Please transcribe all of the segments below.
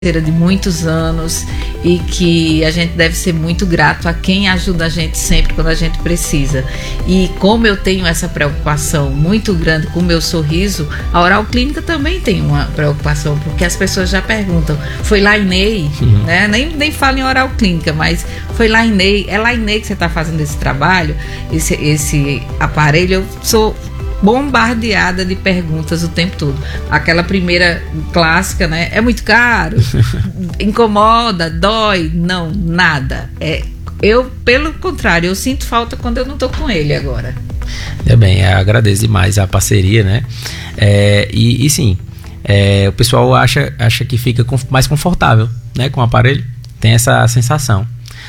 de muitos anos e que a gente deve ser muito grato a quem ajuda a gente sempre quando a gente precisa. E como eu tenho essa preocupação muito grande com o meu sorriso, a Oral Clínica também tem uma preocupação, porque as pessoas já perguntam, foi lá em Ney, né? Nem falo em Oral Clínica, mas foi lá em Ney, é lá em Ney que você está fazendo esse trabalho, esse aparelho. Eu sou bombardeada de perguntas o tempo todo. Aquela primeira clássica, né? É muito caro? Incomoda? Dói? Não, nada. Pelo contrário, eu sinto falta quando eu não tô com ele agora. É bem, eu agradeço demais a parceria, né? E sim, o pessoal acha que fica mais confortável, né, com o aparelho. Tem essa sensação.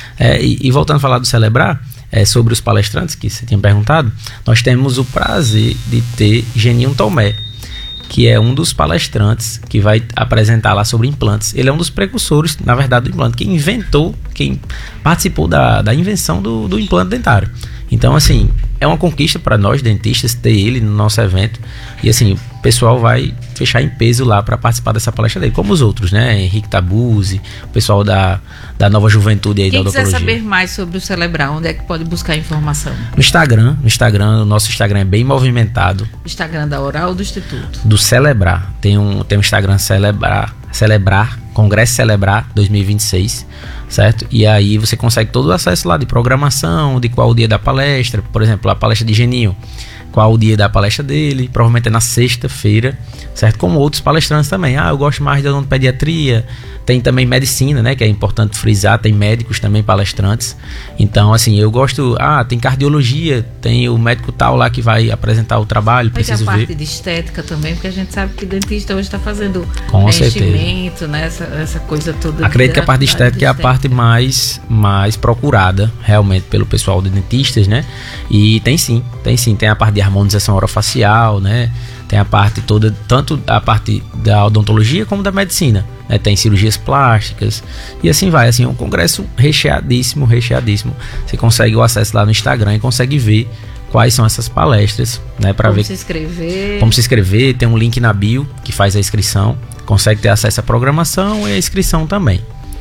E voltando a falar do Celebrar, sobre os palestrantes que você tinha perguntado, nós temos o prazer de ter Geninho Tomé, que é um dos palestrantes que vai apresentar lá sobre implantes. Ele é um dos precursores, na verdade, do implante, quem participou da invenção do implante dentário. Então, assim, é uma conquista para nós dentistas ter ele no nosso evento. E assim, o pessoal vai fechar em peso lá para participar dessa palestra dele, como os outros, né? Henrique Tabuzzi, o pessoal da nova juventude aí da odontologia. Quem quiser saber mais sobre o Celebrar, onde é que pode buscar informação? No Instagram, o nosso Instagram é bem movimentado. Instagram da Oral ou do Instituto? Do Celebrar. Tem um Instagram Celebrar, Congresso Celebrar 2026, certo? E aí você consegue todo o acesso lá de programação, de qual o dia da palestra, por exemplo, a palestra de Geninho, qual o dia da palestra dele, provavelmente é na sexta-feira, certo? Como outros palestrantes também. Eu gosto mais de odontopediatria, tem também medicina, né, que é importante frisar, tem médicos também palestrantes. Então, assim, eu gosto, tem cardiologia, tem o médico tal lá que vai apresentar o trabalho, preciso ver. Tem a parte de estética também, porque a gente sabe que o dentista hoje está fazendo enchimento, né, essa coisa toda. Acredito que a parte de estética é a parte mais procurada, realmente, pelo pessoal de dentistas, né? E tem a parte de harmonização orofacial, né? Tem a parte toda, tanto a parte da odontologia como da medicina, né? Tem cirurgias plásticas e assim vai, assim, é um congresso recheadíssimo. Você consegue o acesso lá no Instagram e consegue ver quais são essas palestras, né? Para ver como se inscrever, tem um link na bio que faz a inscrição, consegue ter acesso à programação e à inscrição também.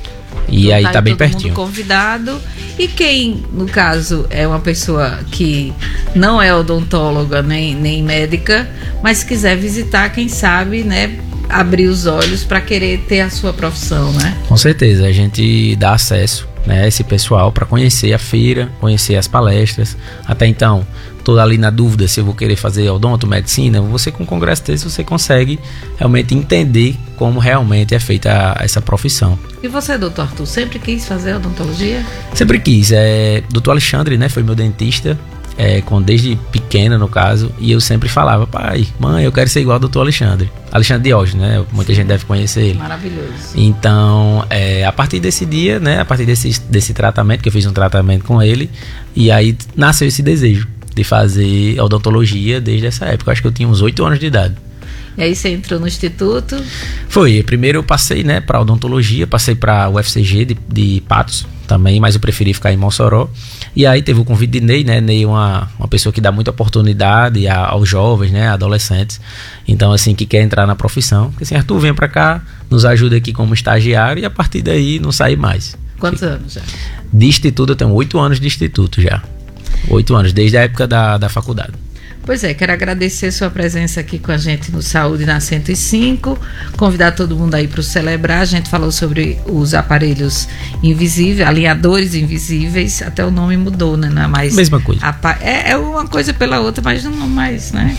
E então, aí tá bem pertinho. Mundo convidado. E quem, no caso, é uma pessoa que não é odontóloga nem médica, mas quiser visitar, quem sabe, né, abrir os olhos para querer ter a sua profissão, né? Com certeza, a gente dá acesso, né, a esse pessoal para conhecer a feira, conhecer as palestras. Até então, tô ali na dúvida se eu vou querer fazer odonto, medicina. Você com um congresso desse, você consegue realmente entender como realmente é feita essa profissão. E você, doutor Arthur, sempre quis fazer odontologia? Sempre quis. Doutor Alexandre, né, foi meu dentista, desde pequena, no caso, e eu sempre falava, pai, mãe, eu quero ser igual ao doutor Alexandre Diógenes, né? Muita gente deve conhecer ele. Maravilhoso. Então, a partir desse dia, né, a partir desse tratamento, que eu fiz um tratamento com ele, e aí nasceu esse desejo de fazer odontologia desde essa época. Eu acho que eu tinha uns 8 anos de idade. E aí você entrou no instituto? Foi, primeiro eu passei, né, para odontologia, passei para o UFCG de Patos também, mas eu preferi ficar em Mossoró. E aí teve o convite de Ney, né? Ney é uma pessoa que dá muita oportunidade aos jovens, né, adolescentes. Então, assim, que quer entrar na profissão. Porque assim, Arthur, vem para cá, nos ajuda aqui como estagiário e a partir daí não sai mais. Quantos anos já? De instituto eu tenho 8 anos de instituto já. 8 anos, desde a época da faculdade. Pois quero agradecer sua presença aqui com a gente no Saúde na 105, convidar todo mundo aí para o Celebrar. A gente falou sobre os aparelhos invisíveis, alinhadores invisíveis, até o nome mudou, né? Não é mais mesma coisa. É uma coisa pela outra, mas não mais, né?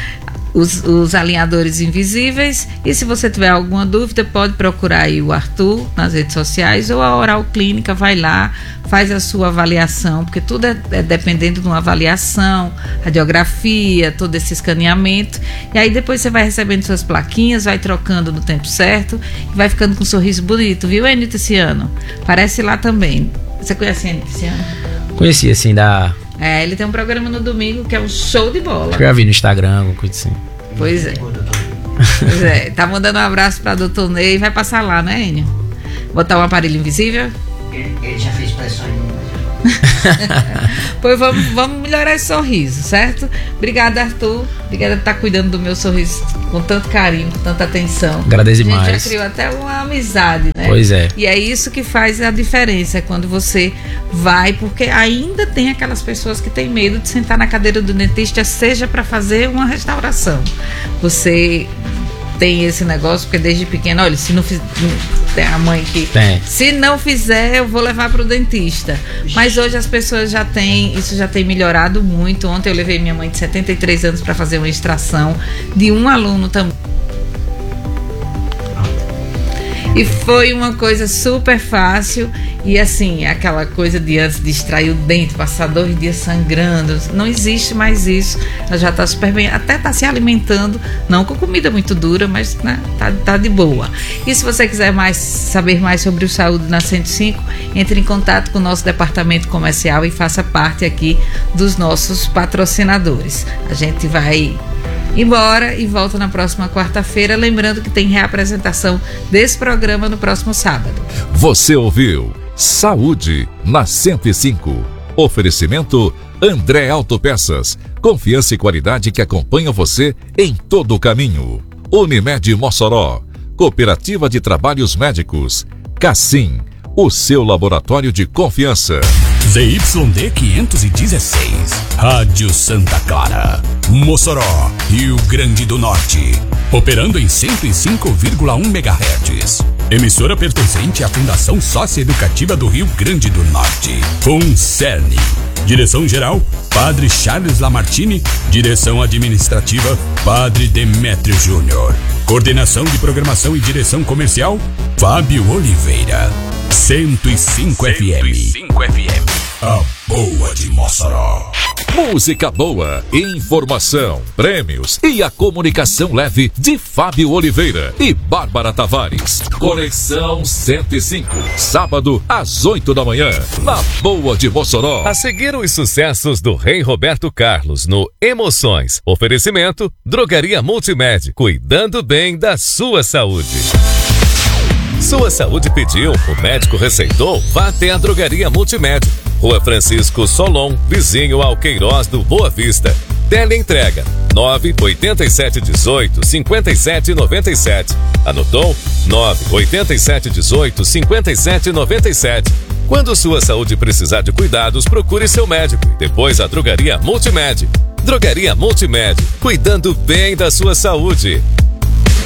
Os alinhadores invisíveis. E se você tiver alguma dúvida, pode procurar aí o Arthur nas redes sociais ou a Oral Clínica, vai lá, faz a sua avaliação, porque tudo é dependendo de uma avaliação, radiografia, todo esse escaneamento, e aí depois você vai recebendo suas plaquinhas, vai trocando no tempo certo e vai ficando com um sorriso bonito, viu, Enio Tiziano? Parece lá também. Você conhece Enio Tiziano? Conheci, assim, ele tem um programa no domingo que é um show de bola. Eu já vi no Instagram, alguma coisa assim. Pois é. Tá mandando um abraço pra doutor Ney. Vai passar lá, né, Enio? Botar um aparelho invisível? Ele já fez pressão em Pois vamos melhorar esse sorriso, certo? Obrigada, Arthur. Obrigada por estar cuidando do meu sorriso com tanto carinho, com tanta atenção. Agradeço demais. A gente já criou até uma amizade, né? Pois é. E é isso que faz a diferença, é quando você vai, porque ainda tem aquelas pessoas que têm medo de sentar na cadeira do dentista, seja para fazer uma restauração. Você tem esse negócio, porque desde pequeno, olha, se não fizer, tem a mãe que se não fizer, eu vou levar para o dentista. Mas hoje as pessoas já têm, isso já tem melhorado muito. Ontem eu levei minha mãe de 73 anos para fazer uma extração de um aluno também. E foi uma coisa super fácil. E assim, aquela coisa de antes de extrair o dente, passar 2 dias sangrando, não existe mais isso. Ela já está super bem, até está se alimentando, não com comida muito dura, mas né, tá de boa. E se você quiser saber mais sobre o Saúde na 105, entre em contato com o nosso departamento comercial e faça parte aqui dos nossos patrocinadores. A gente vai embora e volta na próxima quarta-feira, lembrando que tem reapresentação desse programa no próximo sábado. Você ouviu Saúde na 105. Oferecimento André Autopeças. Confiança e qualidade que acompanha você em todo o caminho. Unimed Mossoró. Cooperativa de Trabalhos Médicos. Cassim, o seu laboratório de confiança. ZYD 516, Rádio Santa Clara, Mossoró, Rio Grande do Norte. Operando em 105,1 MHz. Emissora pertencente à Fundação Socioeducativa do Rio Grande do Norte. FUNCERN. Direção-geral, Padre Charles Lamartine. Direção administrativa, Padre Demétrio Júnior. Coordenação de programação e direção comercial, Fábio Oliveira. 105 FM. A boa de Mossoró. Música boa, informação, prêmios e a comunicação leve de Fábio Oliveira e Bárbara Tavares. Conexão 105, sábado às 8 da manhã, na Boa de Mossoró. A seguir os sucessos do Rei Roberto Carlos no Emoções. Oferecimento, Drogaria Multimed, cuidando bem da sua saúde. Sua saúde pediu, o médico receitou, vá até a Drogaria Multimed. Rua Francisco Solon, vizinho ao Queiroz do Boa Vista. Teleentrega 98718-5797. Anotou? 98718-5797. Quando sua saúde precisar de cuidados, procure seu médico e depois a Drogaria Multimed. Drogaria Multimed, cuidando bem da sua saúde.